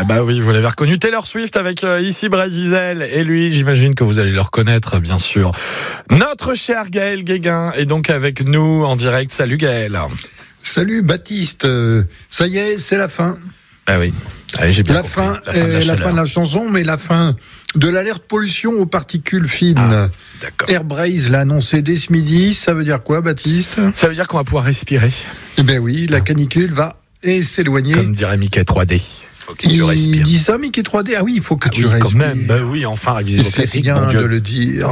Ah bah oui, vous l'avez reconnu, Taylor Swift avec ici Brad Diesel. Et lui, j'imagine que vous allez le reconnaître, bien sûr. Notre cher Gaël Guéguin est donc avec nous en direct. Salut Gaël. Salut Baptiste. Ça y est, c'est la fin. Ah oui. Allez, j'ai bien la compris. fin de la chanson, mais la fin de l'alerte pollution aux particules fines. Ah, d'accord. Airbraze l'a annoncé dès ce midi. Ça veut dire quoi, Baptiste ? Ça veut dire qu'on va pouvoir respirer. Eh bien oui, la canicule va s'éloigner. Comme dirait Mickey 3D. Faut qu'il Il respire. dit ça, Mickey 3D ? Ah oui, il faut que tu oui, respires. quand même. Bah oui, enfin, réviser vos C'est classiques, bien mon Dieu. de le dire.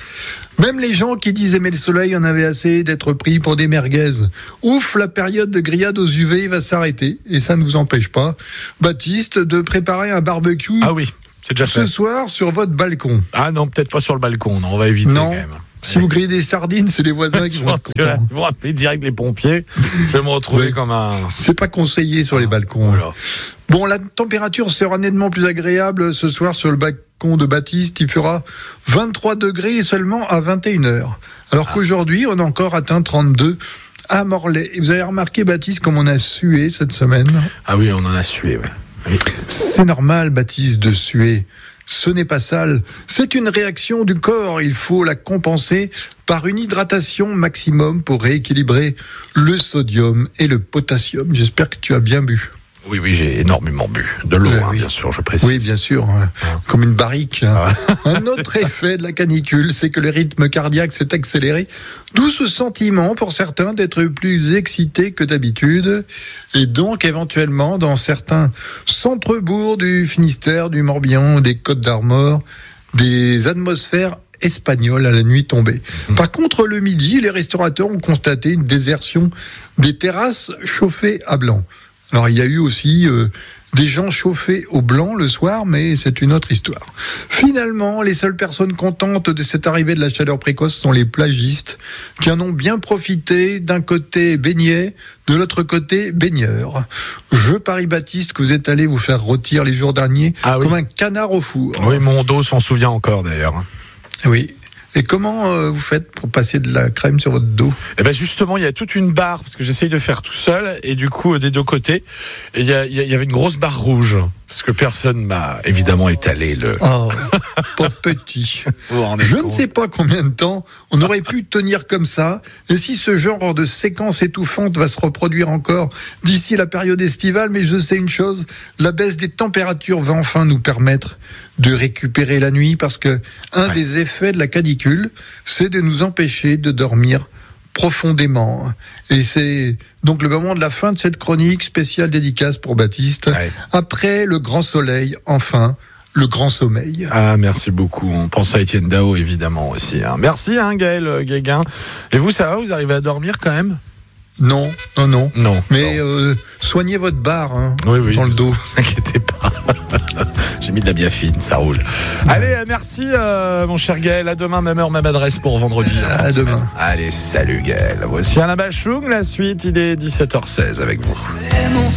Même les gens qui disent aimer le soleil en avaient assez d'être pris pour des merguez. Ouf, la période de grillade aux UV va s'arrêter. Et ça ne vous empêche pas, Baptiste, de préparer un barbecue Ah oui, c'est déjà ce fait. soir sur votre balcon. Ah non, peut-être pas sur le balcon. Non, on va éviter Non. quand même. Si vous grillez des sardines, c'est les voisins qui Je vont pense être que là, contents. ils vont appeler direct les pompiers. Je vais me retrouver Oui. comme un... C'est pas conseillé sur les balcons. Voilà. Bon, la température sera nettement plus agréable ce soir sur le balcon de Baptiste. Il fera 23 degrés seulement à 21h. Alors qu'aujourd'hui, on a encore atteint 32 à Morlaix. Et vous avez remarqué, Baptiste, comme on a sué cette semaine ? Ah oui, on en a sué, ouais. Oui. C'est normal, Baptiste, de suer. Ce n'est pas sale. C'est une réaction du corps. Il faut la compenser par une hydratation maximum pour rééquilibrer le sodium et le potassium. J'espère que tu as bien bu. Oui, j'ai énormément bu. De l'eau, Oui. bien sûr, je précise. Oui, bien sûr, comme une barrique. Un autre effet de la canicule, c'est que le rythme cardiaque s'est accéléré, d'où ce sentiment pour certains d'être plus excités que d'habitude. Et donc, éventuellement, dans certains centres-bourgs du Finistère, du Morbihan, des Côtes-d'Armor, des atmosphères espagnoles à la nuit tombée. Par contre, le midi, les restaurateurs ont constaté une désertion des terrasses chauffées à blanc. Alors, il y a eu aussi des gens chauffés au blanc le soir, mais c'est une autre histoire. Finalement, les seules personnes contentes de cette arrivée de la chaleur précoce sont les plagistes, qui en ont bien profité, d'un côté baignets, de l'autre côté baigneurs. Je parie, Baptiste, que vous êtes allé vous faire rôtir les jours derniers comme un canard au four. Oui, mon dos s'en souvient encore d'ailleurs. Oui. Et comment vous faites pour passer de la crème sur votre dos ? Eh ben justement, il y a toute une barre, parce que j'essaye de faire tout seul, et du coup, des deux côtés, et il y avait une grosse barre rouge, parce que personne m'a évidemment étalé le... Oh, pauvre petit. Je ne sais pas combien de temps on aurait pu tenir comme ça, et si ce genre de séquence étouffante va se reproduire encore d'ici la période estivale, mais je sais une chose, la baisse des températures va enfin nous permettre de récupérer la nuit, parce que des effets de la canicule, c'est de nous empêcher de dormir profondément. Et c'est donc le moment de la fin de cette chronique spéciale dédicace pour Baptiste. Ouais. Après le grand soleil, enfin, le grand sommeil. Ah, merci beaucoup. On pense à Étienne Dao, évidemment, aussi. Merci, Gaël Guéguin. Et vous, ça va ? Vous arrivez à dormir, quand même ? Non. Non. Mais soignez votre barre Oui, dans le dos. Ne vous inquiétez pas. J'ai mis de la biafine, ça roule. Allez, merci, mon cher Gaël. À demain, même heure, même adresse pour vendredi. À demain. Allez, salut Gaël. Voici Alain Bachung. La suite, il est 17h16 avec vous.